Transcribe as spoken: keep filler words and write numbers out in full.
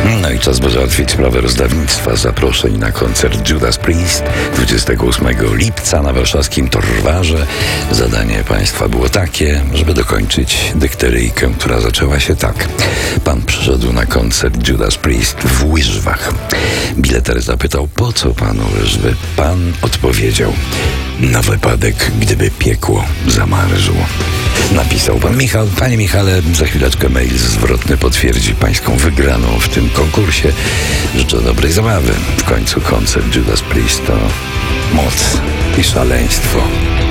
No i czas by załatwić sprawę rozdawnictwa zaproszeń na koncert Judas Priest dwudziestego ósmego lipca na warszawskim Torwarze. Zadanie państwa było takie, żeby dokończyć dykteryjkę, która zaczęła się tak. Pan przyszedł na koncert Judas Priest w łyżwach. Bileter zapytał, po co panu łyżwy? Pan odpowiedział, na wypadek, gdyby piekło zamarzło. Napisał pan Michał. Panie Michale, za chwileczkę mail zwrotny potwierdzi pańską wygraną w tym konkursie. Życzę dobrej zabawy. W końcu koncert Judas Priest to moc i szaleństwo.